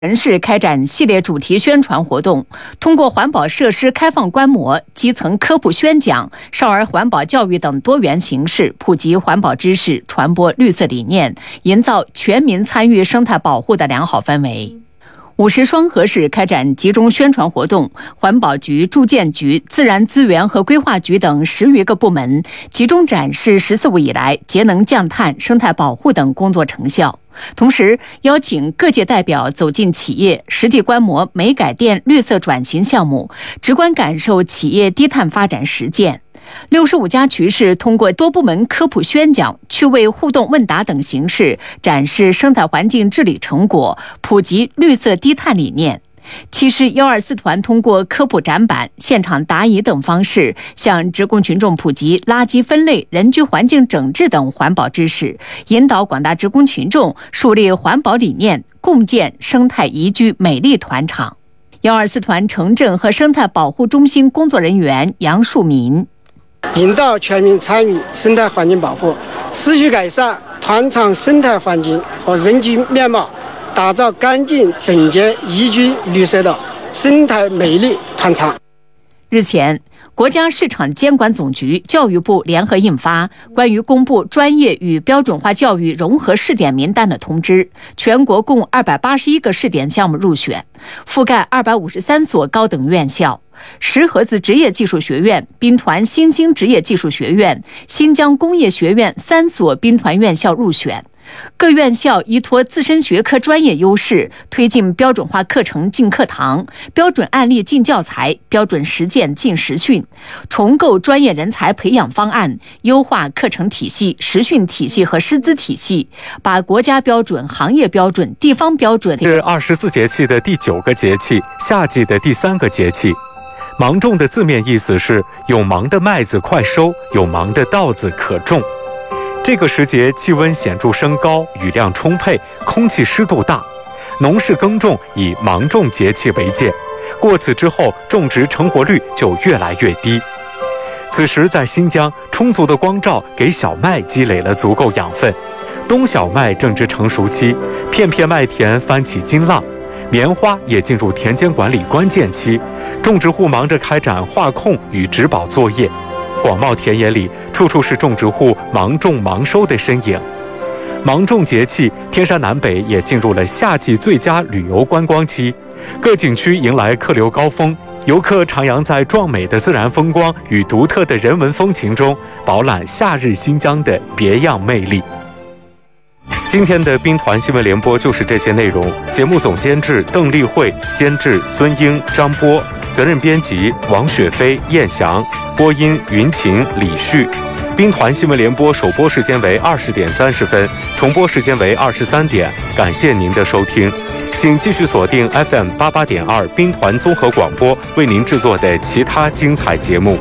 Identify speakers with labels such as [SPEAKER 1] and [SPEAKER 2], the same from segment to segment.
[SPEAKER 1] 城市开展系列主题宣传活动，通过环保设施开放观摩、基层科普宣讲、少儿环保教育等多元形式，普及环保知识，传播绿色理念，营造全民参与生态保护的良好氛围。50双河市开展集中宣传活动，环保局、住建局、自然资源和规划局等10余个部门集中展示“14五”以来节能降碳、生态保护等工作成效。同时，邀请各界代表走进企业，实地观摩煤改电绿色转型项目，直观感受企业低碳发展实践。65家区市通过多部门科普宣讲、趣味互动问答等形式，展示生态环境治理成果，普及绿色低碳理念。7市124团通过科普展板、现场答疑等方式，向职工群众普及垃圾分类、人居环境整治等环保知识，引导广大职工群众树立环保理念，共建生态宜居美丽团场。124团城镇和生态保护中心工作人员杨树民，
[SPEAKER 2] 引导全民参与生态环境保护，持续改善团场生态环境和人居面貌，打造干净整洁宜居绿色的生态美丽团场。
[SPEAKER 1] 日前，国家市场监管总局、教育部联合印发关于公布专业与标准化教育融合试点名单的通知，全国共281个试点项目入选，覆盖253所高等院校。石河子职业技术学院、兵团新兴职业技术学院、新疆工业学院3所兵团院校入选。各院校依托自身学科专业优势，推进标准化课程进课堂、标准案例进教材、标准实践进实训，重构专业人才培养方案，优化课程体系、实训体系和师资体系，把国家标准、行业标准、地方标准。
[SPEAKER 3] 是24节气的第9个节气，夏季的第3个节气。芒种的字面意思是有芒的麦子快收，有芒的稻子可种。这个时节气温显著升高，雨量充沛，空气湿度大，农事耕种以芒种节气为界，过此之后种植成活率就越来越低。此时在新疆，充足的光照给小麦积累了足够养分，冬小麦正值成熟期，片片麦田翻起金浪，棉花也进入田间管理关键期，种植户忙着开展化控与植保作业。广袤田野里，处处是种植户忙种忙收的身影。芒种节气，天山南北也进入了夏季最佳旅游观光期，各景区迎来客流高峰，游客徜徉在壮美的自然风光与独特的人文风情中，饱览夏日新疆的别样魅力。今天的兵团新闻联播就是这些内容，节目总监制邓丽慧，监制孙英、张波，责任编辑王雪飞、燕翔，播音云晴、李旭。兵团新闻联播首播时间为20点30分，重播时间为23点。感谢您的收听，请继续锁定 FM 88.2兵团综合广播为您制作的其他精彩节目。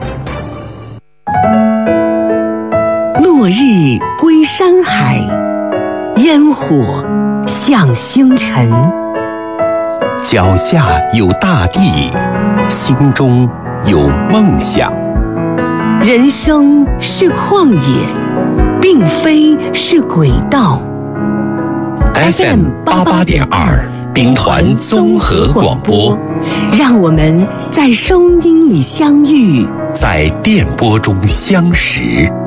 [SPEAKER 4] 落日归山海，烟火向星辰。
[SPEAKER 5] 脚下有大地，心中有梦想。
[SPEAKER 4] 人生是旷野，并非是轨道。
[SPEAKER 5] FM 88.2兵团综合广播，
[SPEAKER 4] 让我们在声音里相遇，
[SPEAKER 5] 在电波中相识。